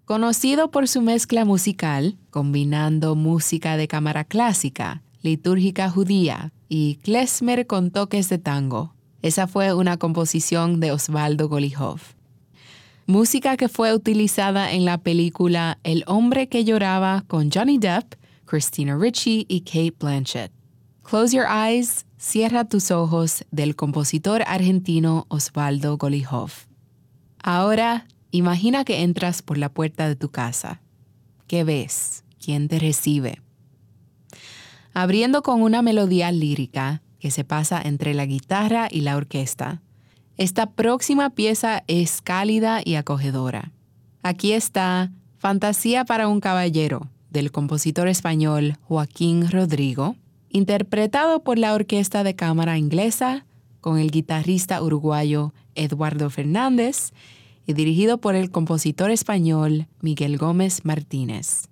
Conocido por su mezcla musical, combinando música de cámara clásica, litúrgica judía y klezmer con toques de tango. Esa fue una composición de Osvaldo Golijov. Música que fue utilizada en la película El hombre que lloraba con Johnny Depp, Christina Ricci y Cate Blanchett. Close Your Eyes, Cierra tus ojos, del compositor argentino Osvaldo Golijov. Ahora, imagina que entras por la puerta de tu casa. ¿Qué ves? ¿Quién te recibe? Abriendo con una melodía lírica que se pasa entre la guitarra y la orquesta, esta próxima pieza es cálida y acogedora. Aquí está Fantasía para un caballero, del compositor español Joaquín Rodrigo, interpretado por la Orquesta de Cámara Inglesa con el guitarrista uruguayo Eduardo Fernández y dirigido por el compositor español Miguel Gómez Martínez.